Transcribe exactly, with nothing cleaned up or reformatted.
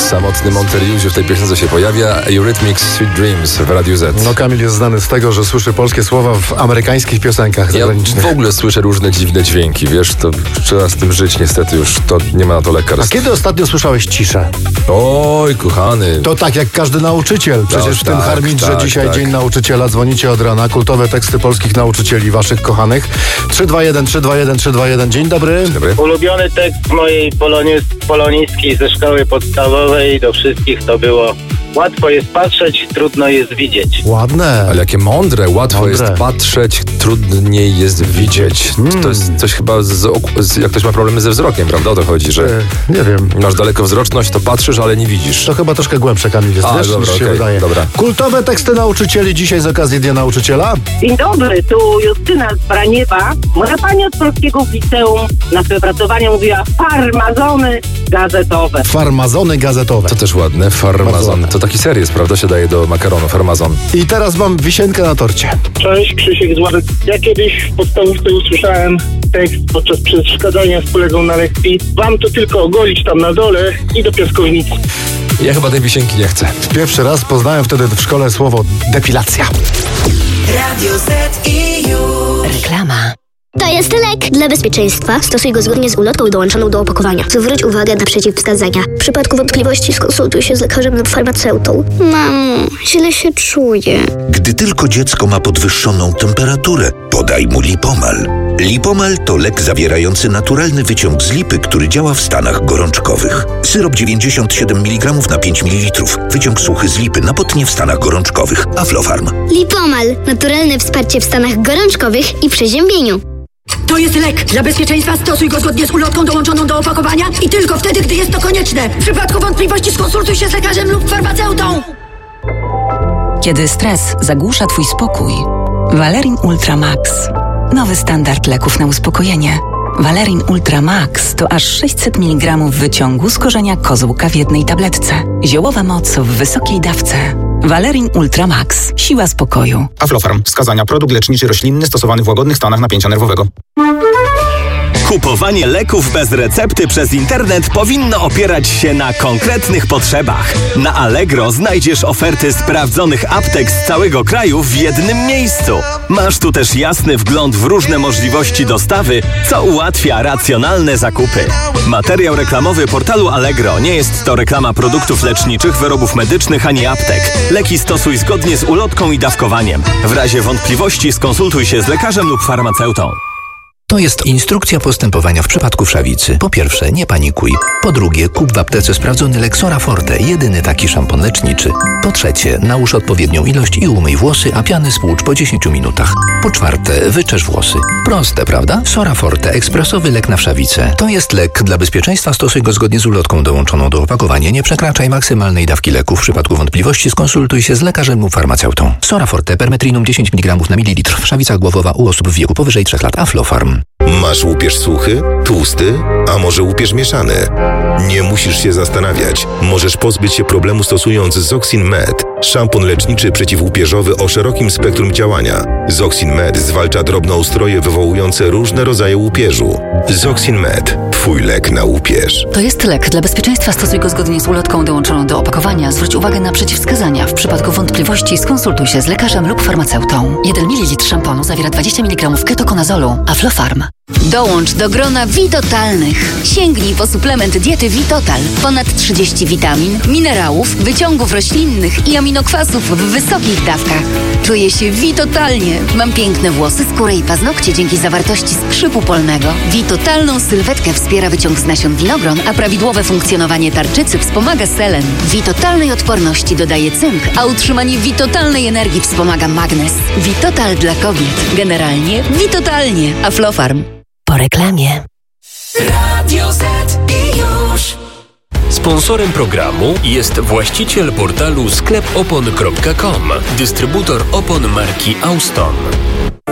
Samotny Monteriusz w tej piosence się pojawia. Eurythmics Sweet Dreams w Radiu Z. No Kamil jest znany z tego, że słyszy polskie słowa w amerykańskich piosenkach zagranicznych. Ja w ogóle słyszę różne dziwne dźwięki, wiesz, to trzeba z tym żyć niestety, już to nie ma na to lekarstw. A kiedy ostatnio słyszałeś ciszę? Oj, kochany. To tak jak każdy nauczyciel. Przecież no, w tym tak, harmitrze tak, dzisiaj tak. Dzień Nauczyciela. Dzwonicie od rana. Kultowe teksty polskich nauczycieli, waszych kochanych. trzy dwa jeden, trzy dwa jeden, trzy dwa jeden. Dzień dobry. Dzień dobry. Ulubiony tekst mojej polonii, polonistki ze szkoły podstawowej do wszystkich to było: łatwo jest patrzeć, trudno jest widzieć. Ładne. Ale jakie mądre, łatwo Mądre. jest patrzeć, trudniej jest widzieć. Mm. To jest coś chyba, z, z, jak ktoś ma problemy ze wzrokiem, prawda? O to chodzi, że E, nie wiem. masz dalekowzroczność, to patrzysz, ale nie widzisz. To chyba troszkę głębsze, Kamil, jest, A, wiesz, dobra, niż się okej, wydaje. dobra. Kultowe teksty nauczycieli dzisiaj z okazji Dnia Nauczyciela. Dzień dobry, tu Justyna z Braniewa. Moja pani od polskiego liceum na wypracowanie mówiła farmazony gazetowe. Farmazony gazetowe. To też ładne, Bardzo farmazon. ładne. To taki ser jest, prawda? Się daje do makaronu, farmazon. I teraz mam wisienkę na torcie. Cześć, Krzysiek z Ładek. Ja kiedyś w podstawówce usłyszałem tekst podczas przeszkadzania z kolegą na lekcji: wam to tylko ogolić tam na dole i do piaskownicy. Ja chyba tej wisienki nie chcę. Pierwszy raz poznałem wtedy w szkole słowo depilacja. Radio Z i już. Reklama. To jest lek. Dla bezpieczeństwa stosuj go zgodnie z ulotką dołączoną do opakowania. Zwróć uwagę na przeciwwskazania. W przypadku wątpliwości skonsultuj się z lekarzem lub farmaceutą. Mamo, źle się czuję. Gdy tylko dziecko ma podwyższoną temperaturę, podaj mu Lipomal. Lipomal to lek zawierający naturalny wyciąg z lipy, który działa w stanach gorączkowych. Syrop dziewięćdziesiąt siedem miligramów na pięć mililitrów. Wyciąg suchy z lipy na potnie w stanach gorączkowych. Aflofarm. Lipomal. Naturalne wsparcie w stanach gorączkowych i przeziębieniu. To jest lek. Dla bezpieczeństwa stosuj go zgodnie z ulotką dołączoną do opakowania i tylko wtedy, gdy jest to konieczne. W przypadku wątpliwości skonsultuj się z lekarzem lub farmaceutą. Kiedy stres zagłusza twój spokój, Valerin Ultra Max. Nowy standard leków na uspokojenie. Valerin Ultra Max to aż sześćset miligramów wyciągu z korzenia kozłka w jednej tabletce. Ziołowa moc w wysokiej dawce. Valerin Ultra Max. Siła spokoju. Aflofarm. Wskazania: produkt leczniczy roślinny stosowany w łagodnych stanach napięcia nerwowego. Kupowanie leków bez recepty przez internet powinno opierać się na konkretnych potrzebach. Na Allegro znajdziesz oferty sprawdzonych aptek z całego kraju w jednym miejscu. Masz tu też jasny wgląd w różne możliwości dostawy, co ułatwia racjonalne zakupy. Materiał reklamowy portalu Allegro nie jest to reklama produktów leczniczych, wyrobów medycznych ani aptek. Leki stosuj zgodnie z ulotką i dawkowaniem. W razie wątpliwości skonsultuj się z lekarzem lub farmaceutą. To jest instrukcja postępowania w przypadku wszawicy. Po pierwsze, nie panikuj. Po drugie, kup w aptece sprawdzony lek Sora Forte, jedyny taki szampon leczniczy. Po trzecie, nałóż odpowiednią ilość i umyj włosy, a piany spłucz po dziesięciu minutach. Po czwarte, wyczesz włosy. Proste, prawda? Sora Forte, ekspresowy lek na wszawicę. To jest lek. Dla bezpieczeństwa stosuj go zgodnie z ulotką dołączoną do opakowania. Nie przekraczaj maksymalnej dawki leku. W przypadku wątpliwości skonsultuj się z lekarzem lub farmaceutą. Sora Forte, permetrinum dziesięć miligramów na mililitr. Wszawica głowowa u osób w wieku powyżej trzech lat. Aflofarm. Masz łupież suchy, tłusty, a może łupież mieszany? Nie musisz się zastanawiać. Możesz pozbyć się problemu stosując Zoxin Med, szampon leczniczy przeciwłupieżowy o szerokim spektrum działania. Zoxin Med zwalcza drobnoustroje wywołujące różne rodzaje łupieżu. Zoxin Med, twój lek na łupież. To jest lek. Dla bezpieczeństwa stosuj go zgodnie z ulotką dołączoną do opakowania. Zwróć uwagę na przeciwwskazania. W przypadku wątpliwości skonsultuj się z lekarzem lub farmaceutą. jeden mililitr szamponu zawiera dwadzieścia miligramów ketokonazolu. Aflofarm. Dołącz do grona Vitotalnych. Sięgnij po suplement diety Vitotal. Ponad trzydzieści witamin, minerałów, wyciągów roślinnych i aminokwasów w wysokich dawkach. Czuję się Vitotalnie. Mam piękne włosy, skórę i paznokcie dzięki zawartości skrzypu polnego. Vitotalną sylwetkę wspiera wyciąg z nasion winogron, a prawidłowe funkcjonowanie tarczycy wspomaga selen. Vitotalnej odporności dodaje cynk, a utrzymanie Vitotalnej energii wspomaga magnez. Vitotal dla kobiet. Generalnie Vitotalnie. Aflofarm. Po reklamie. Radio Z i już. Sponsorem programu jest właściciel portalu sklep opon kropka com, dystrybutor opon marki Auston.